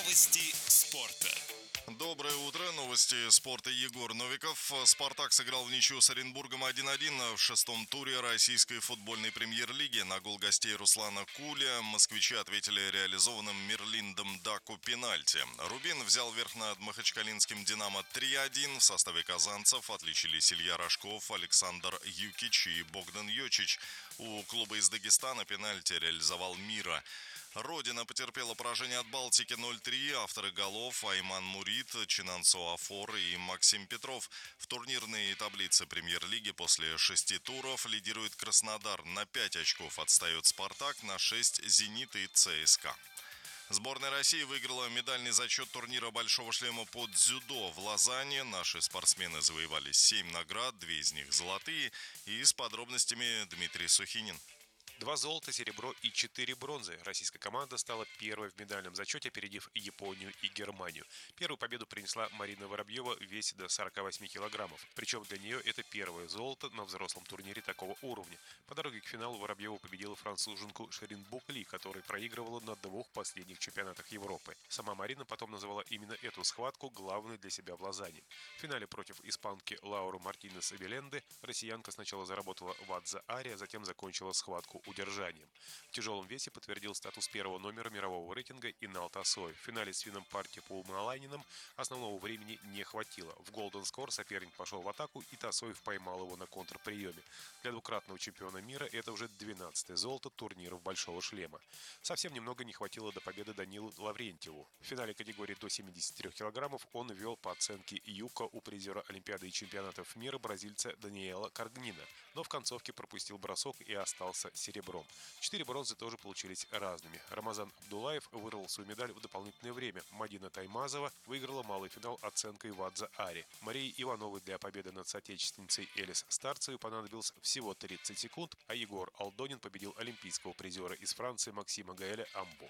Новости спорта. Доброе утро. Новости спорта. Егор Новиков. «Спартак» сыграл в ничью с Оренбургом 1-1 в шестом туре российской футбольной премьер-лиги. На гол гостей Руслана Куля москвичи ответили реализованным Мирлиндом Даку пенальти. «Рубин» взял верх над махачкалинским «Динамо» 3-1. В составе казанцев отличились Илья Рожков, Александр Юкич и Богдан Йочич. У клуба из Дагестана пенальти реализовал Мира. «Родина» потерпела поражение от «Балтики» 0-3. Авторы голов Айман Мурит, Чинансо Афор и Максим Петров. В турнирной таблице премьер-лиги после 6 туров лидирует Краснодар. На 5 очков отстает «Спартак», на 6 «Зенит» и ЦСКА. Сборная России выиграла медальный зачет турнира «Большого шлема» по дзюдо в Лозанне. Наши спортсмены завоевали 7 наград, 2 из них золотые. И с подробностями Дмитрий Сухинин. 2 золота, серебро и 4 бронзы. Российская команда стала первой в медальном зачете, опередив Японию и Германию. Первую победу принесла Марина Воробьева в весе до 48 килограммов. Причем для нее это первое золото на взрослом турнире такого уровня. По дороге к финалу Воробьева победила француженку Шерин Букли, которая проигрывала на 2 последних чемпионатах Европы. Сама Марина потом называла именно эту схватку главной для себя в Лозанне. В финале против испанки Лауры Мартинес Эвеленды россиянка сначала заработала вадза-ари, а затем закончила схватку удержанием. В тяжелом весе подтвердил статус первого номера мирового рейтинга Инал Тасой. В финале с финном Парти Пулмалайнином основного времени не хватило. В Golden Score соперник пошел в атаку, и Тасоев поймал его на контрприеме. Для двукратного чемпиона мира это уже 12-е золото турниров «Большого шлема». Совсем немного не хватило до победы Данилу Лаврентьеву. В финале категории до 73 килограммов он вел по оценке ЮКО у призера Олимпиады и чемпионатов мира бразильца Даниэла Каргнина, но в концовке пропустил бросок и остался серебром. 4 бронзы тоже получились разными. Рамазан Абдулаев вырвал свою медаль в дополнительное время. Мадина Таймазова выиграла малый финал оценкой вадза-ари. Марии Ивановой для победы над соотечественницей Элис Старцевой понадобилось всего 30 секунд, а Егор Алдонин победил олимпийского призера из Франции Максима Гаэля Амбо.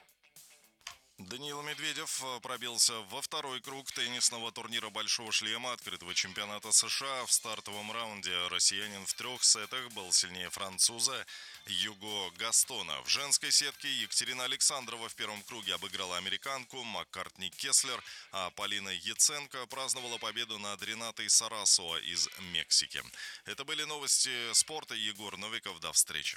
Даниил Медведев пробился во второй круг теннисного турнира «Большого шлема» открытого чемпионата США. В стартовом раунде россиянин в 3 сетах был сильнее француза Юго Гастона. В женской сетке Екатерина Александрова в первом круге обыграла американку Маккартни Кеслер, а Полина Яценко праздновала победу над Ренатой Сарасуа из Мексики. Это были новости спорта. Егор Новиков. До встречи.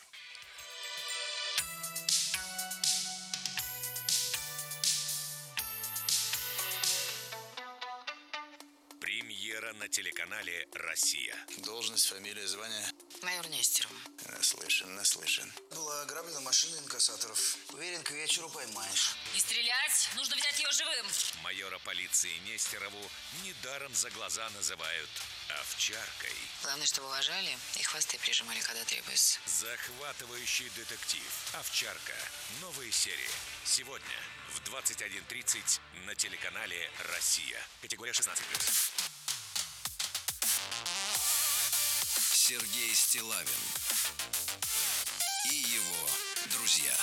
Премьера на телеканале «Россия». Должность, фамилия, звание? Майор Нестерова. Наслышан. Была ограблена машина инкассаторов. Уверен, к вечеру поймаешь. Не стрелять! Нужно взять ее живым! Майора полиции Нестерову недаром за глаза называют овчаркой. Главное, чтобы уважали и хвосты прижимали, когда требуется. Захватывающий детектив «Овчарка». Новые серии. Сегодня в 21:30 на телеканале «Россия». Категория 16+. Сергей Стиллавин и его друзья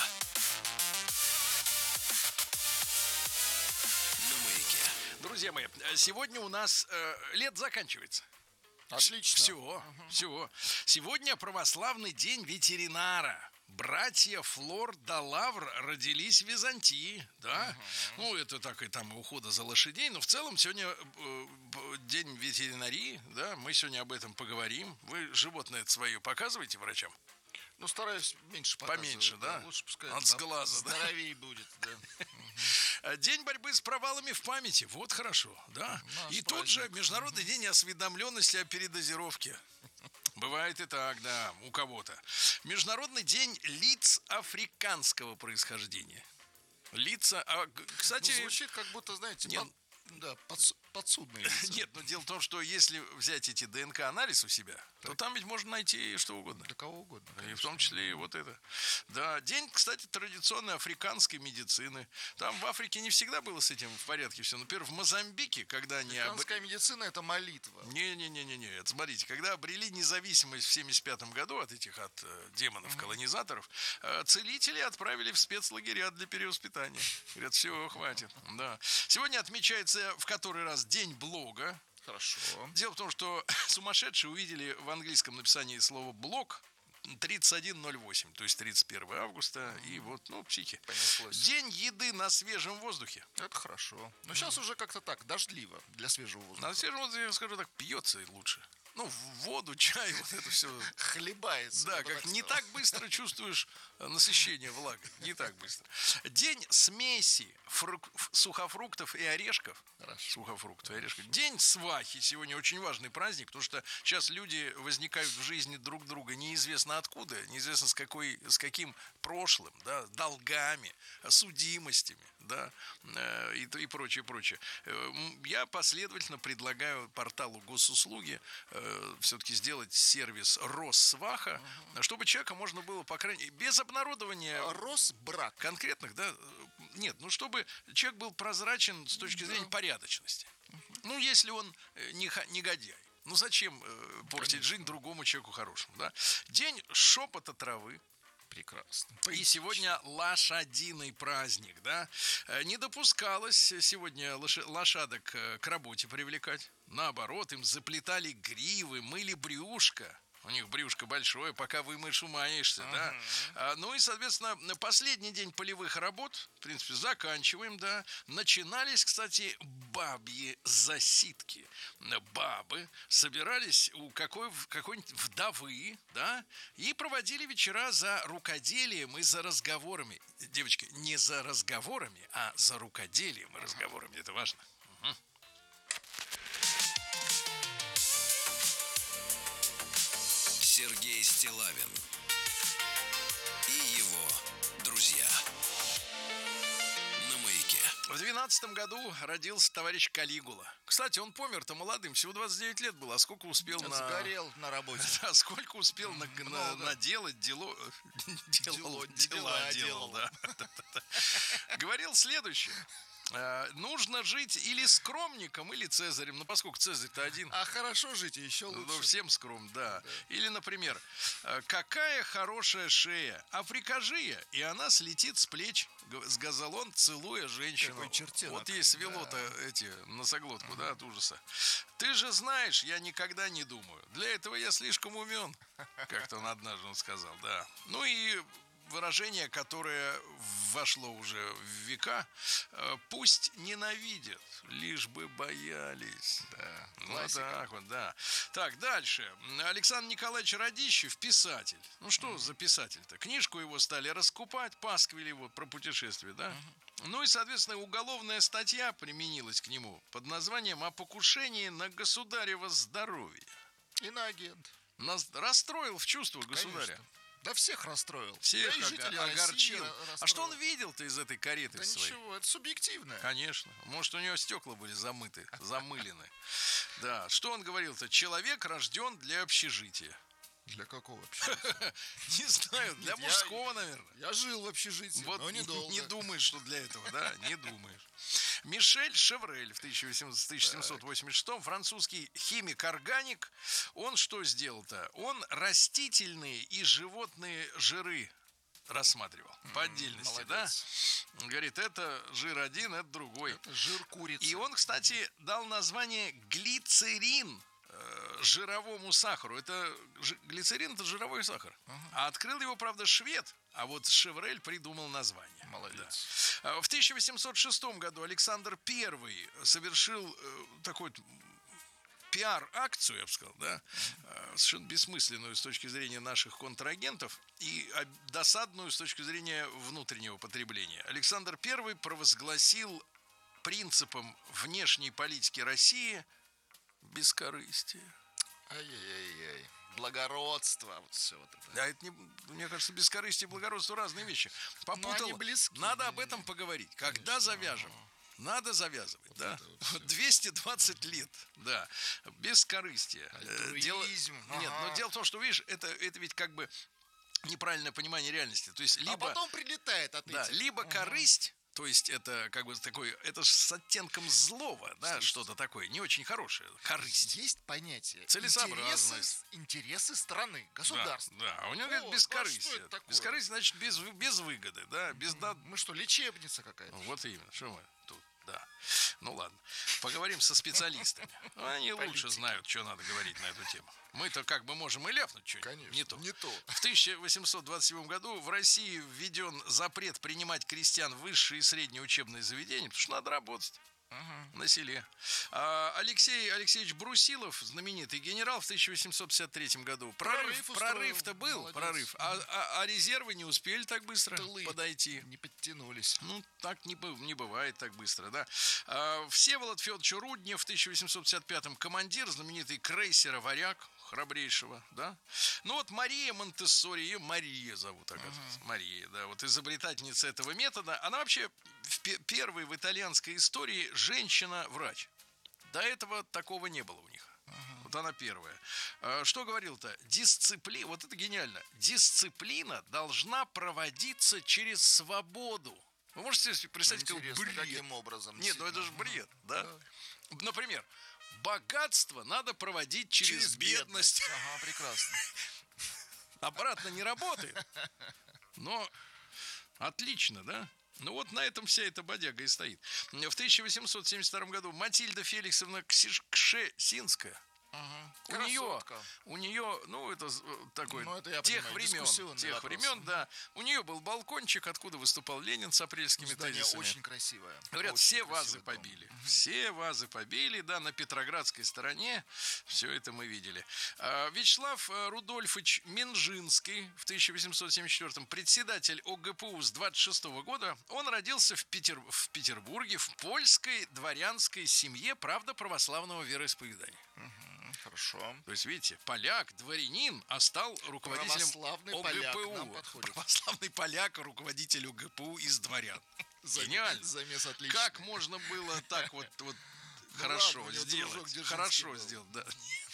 на Маяке. Друзья мои, сегодня у нас лето заканчивается. Отлично. Все. Сегодня православный день ветеринара. Братья Флор да Лавр родились в Византии, да? Ну, это так и там ухода за лошадей, но в целом сегодня день ветеринарии, да? Мы сегодня об этом поговорим. Вы животное свое показываете врачам? Ну, стараюсь меньше показывать. Поменьше, да? Лучше пускай от сглаза, да? здоровее будет, да. День борьбы с провалами в памяти. Вот хорошо, да? И тут же Международный день осведомленности о передозировке. Бывает и так, да, у кого-то. Международный день лиц африканского происхождения. Лица, кстати... Ну, звучит как будто, знаете, подсудные лица. Нет, но дело в том, что если взять эти ДНК-анализ у себя, то там ведь можно найти что угодно. Для кого угодно. И в том числе и вот это. Да, день, кстати, традиционной африканской медицины. Там в Африке не всегда было с этим в порядке все. Например, в Мозамбике, когда они... Африканская медицина – это молитва. Не. Смотрите, когда обрели независимость в 1975 году от демонов-колонизаторов, целители отправили в спецлагеря для перевоспитания. Говорят, все, хватит. Да. Сегодня отмечается в который раз день блога. Хорошо. Дело в том, что сумасшедшие увидели в английском написании слово «блог», 31.08, то есть 31 августа. И вот, психи. Понеслось. День еды на свежем воздухе. Это хорошо. Но сейчас уже как-то так, дождливо для свежего воздуха. На свежем воздухе, я скажу так, пьется лучше. Воду, чай, вот это все. Хлебается. Да, я бы как так не сказал. так быстро чувствуешь насыщение влагой. Не так быстро. День смеси сухофруктов и орешков. Сухофруктов и орешков. День свахи. Сегодня очень важный праздник, потому что сейчас люди возникают в жизни друг друга неизвестно откуда, неизвестно с каким прошлым, да, долгами, судимостями, да, и прочее, прочее. Я последовательно предлагаю порталу Госуслуги все-таки сделать сервис Россваха, чтобы человека можно было, по крайней мере, без обнародования Росбрак. конкретных, да, нет, чтобы человек был прозрачен с точки зрения порядочности. Если он негодяй. Зачем портить жизнь другому человеку хорошему, да? День шепота травы. Прекрасно. И сегодня лошадиный праздник, да? Не допускалось сегодня лошадок к работе привлекать. Наоборот, им заплетали гривы, мыли брюшко. У них брюшко большое, пока вымоешь, умаешься, да? И, соответственно, последний день полевых работ, в принципе, заканчиваем, да? Начинались, кстати, бабьи засидки. Бабы собирались у какой-нибудь вдовы, да? И проводили вечера за рукоделием и за разговорами. Девочки, не за разговорами, а за рукоделием и разговорами. Это важно. Сергей Стиллавин и его друзья на Маяке. В 12 году родился товарищ Калигула. Кстати, он помер-то молодым, всего 29 лет было. А сколько успел Сгорел на работе. Да, сколько успел наделать, делал, да. Говорил следующее. Нужно жить или скромником, или цезарем. Поскольку Цезарь-то один. А хорошо жить и еще лучше. Всем скром, да. Или, например, какая хорошая шея, а прикажи я, и она слетит с плеч, сказал он, целуя женщину. Какой чертенок. Вот ей свело-то носоглотку, да, от ужаса. Ты же знаешь, я никогда не думаю. Для этого я слишком умен. Как-то он однажды сказал, да. И выражение, которое вошло уже в века: пусть ненавидят, лишь бы боялись. Да. Так вот, да. Так, дальше. Александр Николаевич Радищев, писатель. Что за писатель-то? Книжку его стали раскупать, пасквили его про путешествие, да? И, соответственно, уголовная статья применилась к нему под названием «О покушении на государево здоровье». Иноагент. Расстроил в чувство государя. Конечно. Да всех расстроил. Всех да и жителей огорчил. России А что он видел-то из этой кареты Да своей? ничего, это субъективно. Конечно. Может, у него стекла были замылены. Да. Что он говорил-то? Человек рожден для общежития. Для какого общежития? Не знаю, для мужского, наверное. Я жил в общежитии, Вот но недолго. не думаешь, что для этого, да? Не думаешь. Мишель Шеврель в 1786-м, французский химик-органик. Он что сделал-то? Он растительные и животные жиры рассматривал по отдельности, молодец. да? Говорит, это жир один, это другой. Это жир курицы. И он, кстати, дал название глицерин жировому сахару. Глицерин — это жировой сахар. А открыл его, правда, швед. А вот Шеврель придумал название. Молодец. Да. В 1806 году Александр I совершил такой пиар-акцию, я бы сказал, да, совершенно бессмысленную с точки зрения наших контрагентов и досадную с точки зрения внутреннего потребления. Александр I провозгласил принципом внешней политики России бескорыстие. Ай-яй-яй-яй. Благородство. Вот все вот это. А это, мне кажется, бескорыстие и благородство разные вещи. Попутал. они близки. Надо об этом поговорить. Когда завяжем? Надо завязывать, да? 220 лет, да. Бескорыстие. Альтруизм. Нет, но дело в том, что, видишь, это ведь как бы неправильное понимание реальности. То есть, А либо, потом прилетает от этих. либо корысть. То есть это как бы такой, это с оттенком злого, да, что-то такое, не очень хорошее. Корысть. Есть понятие. Целесообразность. Интересы страны, государства. Да, а у него, говорит, Вот, бескорыстие. что это такое? Бескорыстие, значит, без выгоды, да, без... Мы что, лечебница какая-то? Вот именно, что мы тут, да. Ну ладно, поговорим со специалистами. Они лучше знают, что надо говорить на эту тему. Мы-то как бы можем и ляпнуть что-нибудь. Конечно, не то. В 1827 году в России введен запрет принимать крестьян в высшие и средние учебные заведения, потому что надо работать. На селе. Алексей Алексеевич Брусилов, знаменитый генерал, в 1853 году. Прорыв-то был, молодец. Прорыв. А резервы не успели так быстро подойти. Не подтянулись. Ну, так не бывает так быстро, да. Всеволод Федорович Руднев в 1855-м командир знаменитый крейсера «Варяг», храбрейшего, да. Ну вот Мария Монтессори, ее Мария зовут, оказывается. Мария, да, вот изобретательница этого метода. Она вообще первая в итальянской истории женщина-врач. До этого такого не было у них. Вот она первая. Что говорил-то? Дисциплина, вот это гениально. Дисциплина должна проводиться через свободу. Вы можете себе представить, бред? Каким образом? Нет, ну это же бред, да? Например, богатство надо проводить через бедность. Ага, прекрасно. Обратно не работает. Но отлично, да? Ну вот на этом вся эта бодяга и стоит. В 1872 году Матильда Феликсовна Кшесинская. У нее, ну это такой, ну, это тех времен, да. У нее был балкончик, откуда выступал Ленин с апрельскими тезисами. Очень красивое. Говорят, очень все вазы побили. Все вазы побили, да, на Петроградской стороне. Все это мы видели. Вячеслав Рудольфович Минжинский в 1874-м, председатель ОГПУ с 26-го года, он родился в Петербурге в польской дворянской семье, правда, православного вероисповедания. Хорошо. То есть, видите, поляк, дворянин, а стал руководителем ОГПУ. Православный поляк, руководитель ОГПУ из дворян. Гениально. Замес отличный. Как можно было так вот хорошо сделать? Хорошо сделать, да.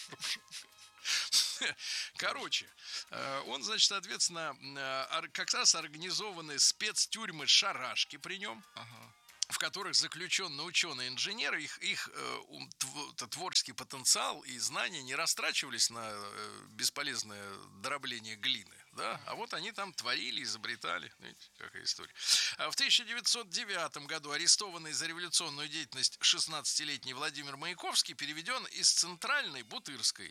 Короче, он, значит, соответственно, как раз организованы спецтюрьмы «Шарашки» при нем. В которых заключенные ученые-инженеры, их творческий потенциал и знания не растрачивались на бесполезное дробление глины, да? А вот они там творили, изобретали. Видите, какая история. В 1909 году арестованный за революционную деятельность 16-летний Владимир Маяковский переведен из центральной Бутырской,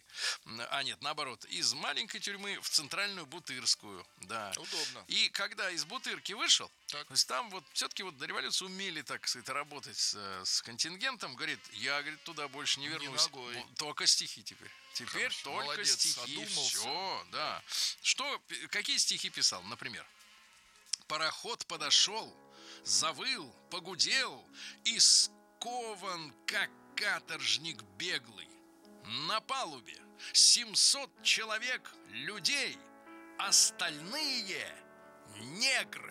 из маленькой тюрьмы в центральную Бутырскую, да. Удобно. И когда из Бутырки вышел, так. То есть там вот все-таки вот до революции умели, так сказать, работать с контингентом. Говорит, я, говорит, туда больше не вернусь. Только стихи теперь. Теперь хорошо, только молодец, стихи. одумался. Все, да. Какие стихи писал, например? Пароход подошел, завыл, погудел и скован, как каторжник беглый. На палубе 700 человек людей, остальные негры.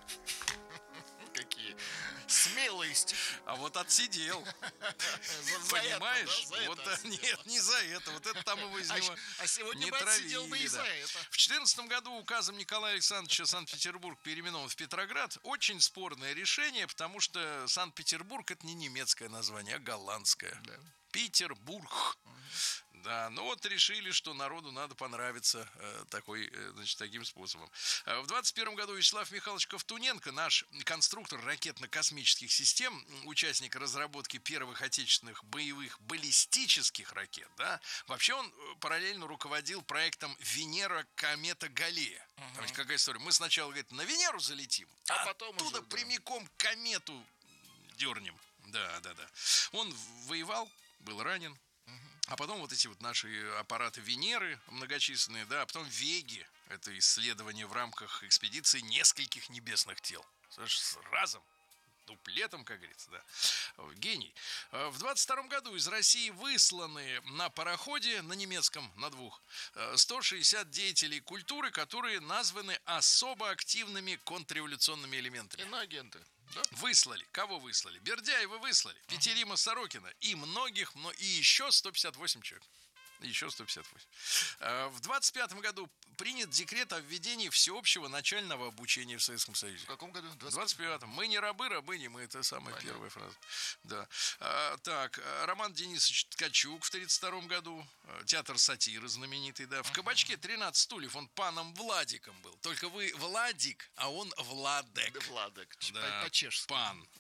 Какие смелые стихи. А вот отсидел. Понимаешь? Нет, не за это. Вот это там его из него а сегодня не бы отсидел бы травили. и за это. В 14 году указом Николая Александровича Санкт-Петербург переименован в Петроград. Очень спорное решение, потому что Санкт-Петербург — это не немецкое название, а голландское. Да. Петербург. Да, ну вот решили, что народу надо понравиться таким способом. В 21 году Вячеслав Михайлович Ковтуненко, наш конструктор ракетно-космических систем, участник разработки первых отечественных боевых баллистических ракет, да, вообще он параллельно руководил проектом Венера-комета Галлея. Там какая история? Мы сначала, говорит, на Венеру залетим, а потом оттуда уже, прямиком к комету дернем. Да. Он воевал, был ранен. А потом вот эти вот наши аппараты Венеры многочисленные, да, а потом Веги. Это исследование в рамках экспедиции нескольких небесных тел. Разом, дуплетом, как говорится, да. Гений. В 22 году из России высланы на пароходе, на немецком, на двух, 160 деятелей культуры, которые названы особо активными контрреволюционными элементами. Иноагенты. Да? Выслали. Кого выслали? Бердяева выслали. Петерима Сорокина. И многих, и еще 158 человек. Еще 158. В 25 году принят декрет о введении всеобщего начального обучения в Советском Союзе. В каком году? В 25-м. Мы не рабы, рабы не мы. Это самая первая фраза. Да. Так, Роман Денисович Ткачук в 32 году. Театр сатиры знаменитый, да. В «Кабачке» 13 стульев. Он паном Владиком был. Только вы Владик, а он Владек. Да, Владек. Да, по-чешски. Пан.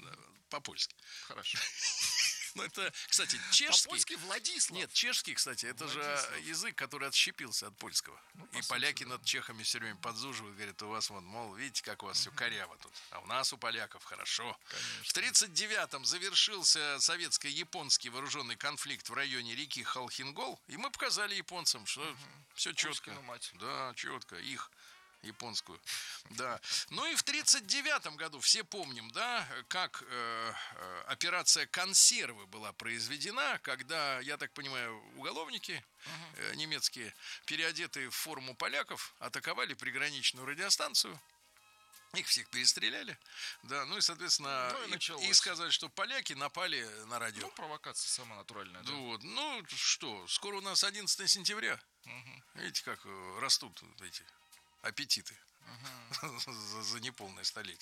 по-польски. Хорошо. Ну, это, кстати, чешский. По-польски Владислав. Нет, чешский, кстати, это же язык, который отщепился от польского. И поляки над чехами все время подзуживают, говорят, у вас, вот, мол, видите, как у вас все коряво тут. А у нас, у поляков, хорошо. В 1939-м завершился советско-японский вооруженный конфликт в районе реки Халхингол. И мы показали японцам, что все четко. Да, четко. Их японскую, да. Ну и в 1939 году, все помним, да, как операция «Консервы» была произведена, когда, я так понимаю, уголовники немецкие, переодетые в форму поляков, атаковали приграничную радиостанцию. Их всех перестреляли, да, ну и, соответственно, и сказали, что поляки напали на радио. Ну, провокация самая натуральная, да. Вот, ну что, скоро у нас 11 сентября. Видите, как растут эти аппетиты за неполное столетие.